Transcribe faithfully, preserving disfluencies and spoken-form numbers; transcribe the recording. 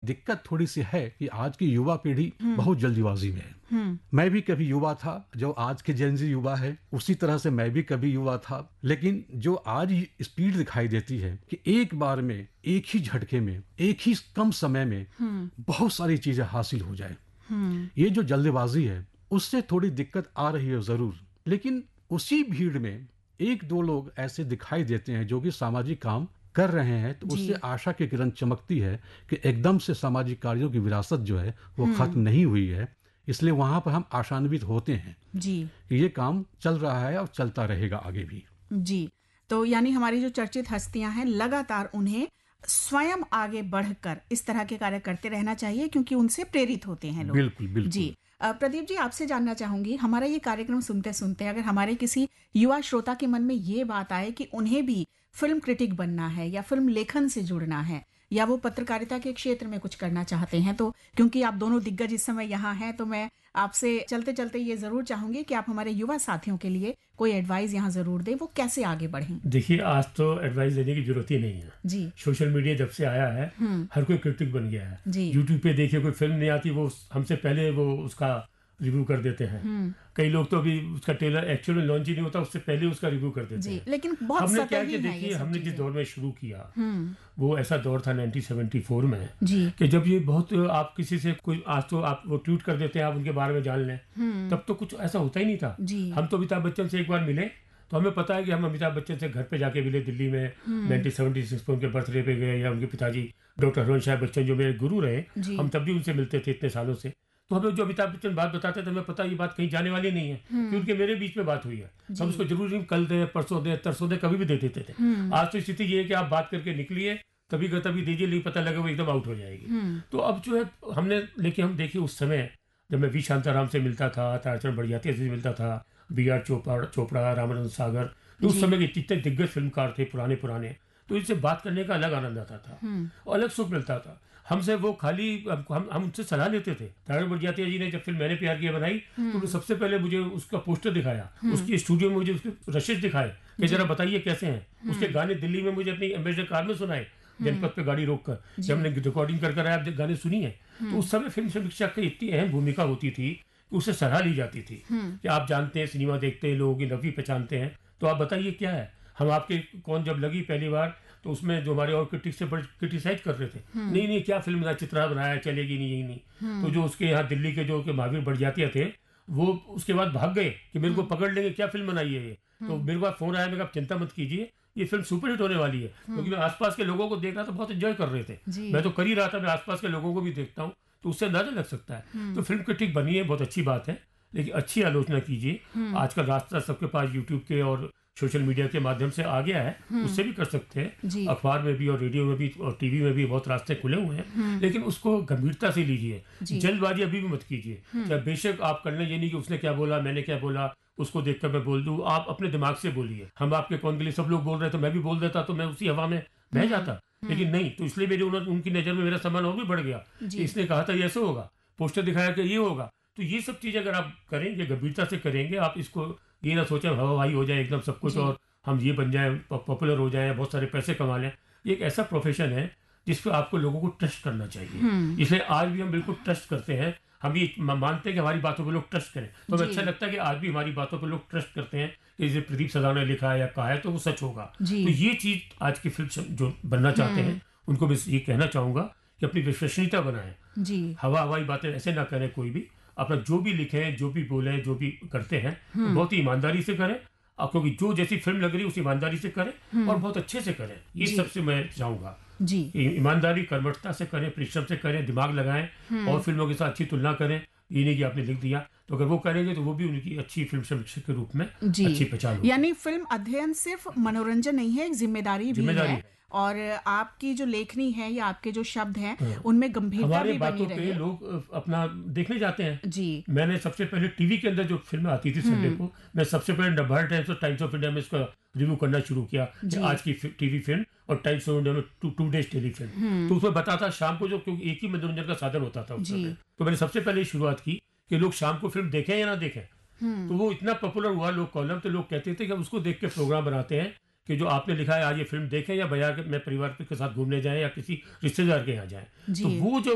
दिक्कत थोड़ी सी है कि आज की युवा पीढ़ी बहुत जल्दीबाजी में है। मैं भी कभी युवा था, जो आज के जेन ज़ी युवा है उसी तरह से मैं भी कभी युवा था, लेकिन जो आज स्पीड दिखाई देती है कि एक बार में, एक ही झटके में, एक ही कम समय में बहुत सारी चीजें हासिल हो जाए, ये जो जल्दबाजी है उससे थोड़ी दिक्कत आ रही है जरूर। लेकिन उसी भीड़ में एक दो लोग ऐसे दिखाई देते हैं जो कि सामाजिक काम कर रहे हैं, तो उससे आशा की किरण चमकती है कि एकदम से सामाजिक कार्यों की विरासत जो है वो खत्म नहीं हुई है। इसलिए वहां पर हम आशान्वित होते हैं जी कि ये काम चल रहा है और चलता रहेगा आगे भी जी। तो यानी हमारी जो चर्चित हस्तियां हैं लगातार उन्हें स्वयं आगे बढ़कर इस तरह के कार्य करते रहना चाहिए, क्योंकि उनसे प्रेरित होते हैं लोग। बिल्कुल बिल्कुल जी। प्रदीप जी, आपसे जानना चाहूंगी, हमारा ये कार्यक्रम सुनते सुनते अगर हमारे किसी युवा श्रोता के मन में ये बात आए कि उन्हें भी फिल्म क्रिटिक बनना है या फिल्म लेखन से जुड़ना है या वो पत्रकारिता के क्षेत्र में कुछ करना चाहते हैं, तो क्योंकि आप दोनों दिग्गज इस समय यहाँ हैं, तो मैं आपसे चलते चलते ये जरूर चाहूंगी कि आप हमारे युवा साथियों के लिए कोई एडवाइस यहाँ जरूर दें, वो कैसे आगे बढ़ें। देखिए, आज तो एडवाइस देने की जरूरत ही नहीं है जी। सोशल मीडिया जब से आया है हर कोई क्रिटिक बन गया है जी। यूट्यूब पे देखिए, कोई फिल्म नहीं आती वो हमसे पहले वो उसका रिव्यू कर देते हैं। कई लोग तो अभी उसका ट्रेलर एक्चुअली लॉन्च ही नहीं होता उससे पहले उसका रिव्यू कर देते हैं। लेकिन बहुत हमने क्या कि देखिए, हमने जिस दौर में शुरू किया वो ऐसा दौर था नाइनटीन सेवेंटी फोर में कि जब ये बहुत आप किसी से कोई आज तो आप वो ट्वीट कर देते हैं, आप उनके बारे में जान लें, तब तो कुछ ऐसा होता ही नहीं था। हम तो अमिताभ बच्चन से एक बार मिले तो हमें पता है कि हम अमिताभ बच्चन से घर पे जाके मिले दिल्ली में नाइनटीन सेवेंटी सिक्स में उनके बर्थडे पे गए, या उनके पिताजी डॉक्टर हरवंश राय बच्चन जो मेरे गुरु रहे, हम तब भी उनसे मिलते थे इतने सालों से। तो हमें जो अमिताभ बच्चन बात बताते थे हमें पता ये बात कहीं जाने वाली नहीं है, क्योंकि मेरे बीच में बात हुई है। हम उसको जरूर नहीं कल दे, परसों दे, तरसों दे, कभी भी दे देते थे। आज तो स्थिति ये है कि आप बात करके निकलिए, तभी का तभी दीजिए, नहीं पता लगा वो एकदम आउट हो जाएगी। तो अब जो है हमने, लेकिन हम देखिए उस समय जब मैं वी शांताराम से मिलता था, ताराचंद बड़ियाती से मिलता था, बी आर चोपड़ा चोपड़ा रामानंद सागर, तो उस समय के जितने दिग्गज फिल्मकार थे पुराने पुराने, तो इनसे बात करने का अलग आनंद आता था और अलग सुख मिलता था। हमसे वो खाली हम हम उनसे सलाह लेते थे। ताराचंद बड़ियाती जी ने जब फिल्म मैंने प्यार किया बनाई तो उन्होंने सबसे पहले मुझे उसका पोस्टर दिखाया, उसकी स्टूडियो में मुझे उसके रशीद दिखाए कि जरा बताइए कैसे हैं। उसके गाने दिल्ली में मुझे अपनी एम्बेसडर कार में सुनाए, जनपद पे गाड़ी रोक कर, जब हमने रिकॉर्डिंग कर कर आया गाने सुनी है। तो उस समय फिल्म समीक्षा की इतनी अहम भूमिका होती थी कि उससे सलाह ली जाती थी कि आप जानते हैं, सिनेमा देखते हैं, लोगों की नफी पहचानते हैं, तो आप बताइए क्या है। हम आपके कौन जब लगी पहली बार तो उसमें जो हमारे और क्रिटिक से बड़े क्रिटिसाइज कर रहे थे, नहीं नहीं क्या फिल्म ना चित्रा बनाया, चलेगी नहीं, यही नहीं। तो जो उसके यहाँ दिल्ली के जो महावीर बड़जातिया थे वो उसके बाद भाग गए कि मेरे को पकड़ लेंगे, क्या फिल्म बनाई है ये। तो मेरे पास फोन आया, मैं कहा चिंता मत कीजिए, ये फिल्म सुपरहिट होने वाली है। क्योंकि मैं आसपास के लोगों को देख रहा था, बहुत एंजॉय कर रहे थे, मैं तो कर ही रहा था, मैं आसपास के लोगों को भी देखता हूँ, तो उससे अंदाजा लग सकता है। तो फिल्म क्रिटिक बनी है, बहुत अच्छी बात है, लेकिन अच्छी आलोचना कीजिए। आजकल रास्ता सबके पास यूट्यूब के और सोशल मीडिया के माध्यम से आ गया है, उससे भी कर सकते हैं। अखबार में भी और रेडियो में भी और टीवी में भी बहुत रास्ते खुले हुए हैं, लेकिन उसको गंभीरता से लीजिए, जल्दबाजी अभी भी मत कीजिए। चाहे बेशक आप कर लें, ये नहीं कि उसने क्या बोला, मैंने क्या बोला, उसको देखकर मैं बोल दूं। आप अपने दिमाग से बोलिए। हम आपके कौन के लिए, सब लोग बोल रहे थे, मैं भी बोल देता तो मैं उसी हवा में बह जाता, लेकिन नहीं। तो इसलिए मेरे उनकी नजर में मेरा सम्मान और भी बढ़ गया। इसने कहा था ये ऐसे होगा, पोस्टर दिखाया कि ये होगा। तो ये सब चीजें अगर आप करेंगे, गंभीरता से करेंगे, आप इसको ये ना सोचें हवाई हो जाए एकदम सब कुछ और हम ये बन जाए, पॉपुलर हो जाए, बहुत सारे पैसे कमा लें। ये एक ऐसा प्रोफेशन है जिस पर आपको लोगों को ट्रस्ट करना चाहिए। इसलिए आज भी हम बिल्कुल ट्रस्ट करते हैं, हम ये मानते हैं कि हमारी बातों पर लोग ट्रस्ट करें। तो हमें अच्छा लगता है कि आज भी हमारी बातों पर लोग ट्रस्ट करते हैं कि जैसे प्रदीप सदा ने लिखा है या कहा है तो वो सच होगा। तो ये चीज आज की फिल्म जो बनना चाहते हैं उनको मैं ये कहना चाहूंगा कि अपनी विश्वसनीयता बनाएं, हवा हवाई बातें ऐसे ना करें। कोई भी अपना जो भी लिखें, जो भी बोले, जो भी करते हैं तो बहुत ही ईमानदारी से करें, क्योंकि जो जैसी फिल्म लग रही है उस ईमानदारी से करें और बहुत अच्छे से करें। ये सबसे मैं चाहूंगा जी, ईमानदारी कर्मठता से करें, परिश्रम से करें, दिमाग लगाएं और फिल्मों के साथ अच्छी तुलना करें। ये नहीं कि आपने लिख दिया, तो अगर वो करेंगे तो वो भी उनकी अच्छी फिल्म समीक्षक के रूप में अच्छी पहचान होगी। यानी फिल्म अध्ययन सिर्फ मनोरंजन नहीं है, एक जिम्मेदारी भी है, है। और आपकी जो लेखनी है या आपके जो शब्द हैं उनमें गंभीरता भी बनी रहे। लोग अपना देखने जाते हैं जी। मैंने सबसे पहले टीवी के अंदर जो फिल्म आती थी संडे को, मैं सबसे पहले नवभारत टाइम्स और टाइम्स ऑफ इंडिया में इसका रिव्यू करना शुरू किया, आज की टीवी फिल्म और टाइम्स ऑफ इंडिया में to two days tele film. तो उसमें बताता शाम को, जो क्योंकि एक ही मनोरंजन का साधन होता था उस समय, तो मैंने सबसे पहले शुरुआत की कि लोग शाम को फिल्म देखें या ना देखें। तो वो इतना पॉपुलर हुआ लोग कॉलम, तो लोग कहते थे कि उसको देख के प्रोग्राम बनाते हैं कि जो आपने लिखा है आज ये फिल्म देखें या बाजार में परिवार के साथ घूमने जाएं या किसी रिश्तेदार के यहाँ जाएं। तो वो जो